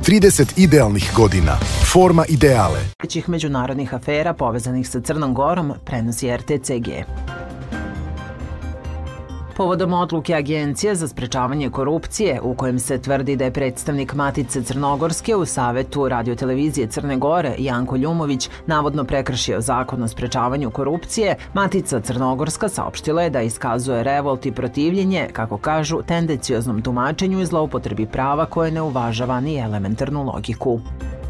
30 idealnih godina. Forma ideale. Većih međunarodnih afera povezanih sa Crnom Gorom prenosi RTCG. Povodom odluke Agencije za sprečavanje korupcije, u kojem se tvrdi da je predstavnik Matice Crnogorske u Savetu radiotelevizije Crne Gore, Janko Ljumović, navodno prekršio zakon o sprečavanju korupcije, Matica Crnogorska saopštila je da iskazuje revolt i protivljenje, kako kažu, tendencioznom tumačenju i zloupotrebi prava koje ne uvažava ni elementarnu logiku.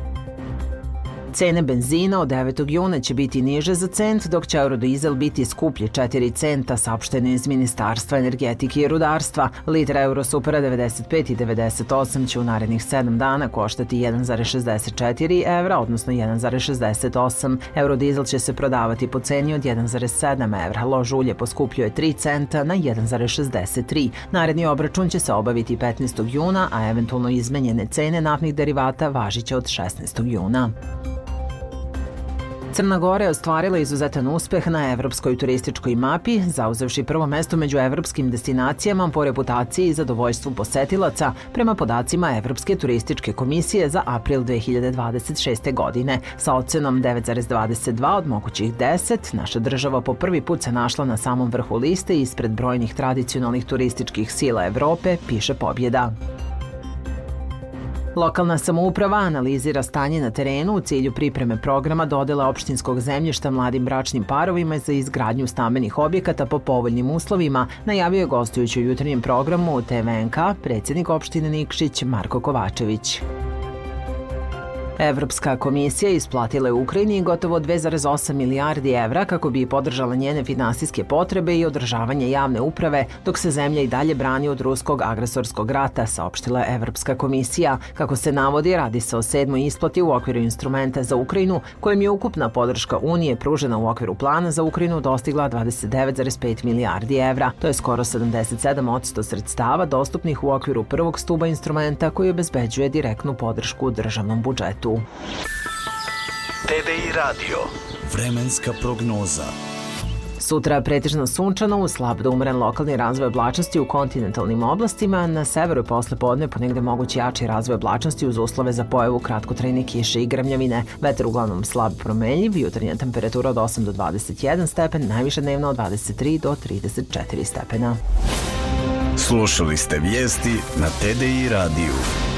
Cene benzina od 9. juna će biti niže za cent, dok će eurodizel biti skuplji 4 centa, saopšteno iz Ministarstva energetike i rudarstva. Litra Eurosupera 95 i 98 će u narednih 7 dana koštati 1,64 evra, odnosno 1,68. Eurodizel će se prodavati po ceni od 1,7 evra. Lož ulje poskupljuje 3 centa na 1,63. Naredni obračun će se obaviti 15. juna, a eventualno izmenjene cene naftnih derivata važiće od 16. juna. Crna Gora je ostvarila izuzetan uspeh na evropskoj turističkoj mapi, zauzevši prvo mesto među evropskim destinacijama po reputaciji i zadovoljstvu posetilaca prema podacima Evropske turističke komisije za april 2026. godine. Sa ocenom 9,22 od mogućih 10, naša država po prvi put se našla na samom vrhu liste ispred brojnih tradicionalnih turističkih sila Evrope, piše Pobjeda. Lokalna samouprava analizira stanje na terenu u cilju pripreme programa dodele opštinskog zemljišta mladim bračnim parovima za izgradnju stambenih objekata po povoljnim uslovima, najavio je gostujući u jutarnjem programu u TVNK predsjednik opštine Nikšić Marko Kovačević. Evropska komisija isplatila je Ukrajini gotovo 2,8 milijardi evra kako bi podržala njene finansijske potrebe i održavanje javne uprave, dok se zemlja i dalje brani od ruskog agresorskog rata, saopštila je Evropska komisija. Kako se navodi, radi se o 7. isplati u okviru instrumenta za Ukrajinu, kojem je ukupna podrška Unije pružena u okviru plana za Ukrajinu dostigla 29,5 milijardi evra. To je skoro 77% sredstava dostupnih u okviru prvog stuba instrumenta koji obezbeđuje direktnu podršku u državnom budžetu. TDI Radio. Vremenska prognoza. Sutra pretežno sunčano, uz slab do umeren lokalni razvoj oblačnosti u kontinentalnim oblastima, na severu posle podne ponegde mogući jači razvoj oblačnosti uz uslove za pojavu kratkotrajne kiše i grmljavine. Vetar uglavnom slab promenljiv, jutarnja temperatura od 8 do 21 stepen, najviše dnevno od 23 do 34 stepena. Slušali ste vijesti na TDI Radio.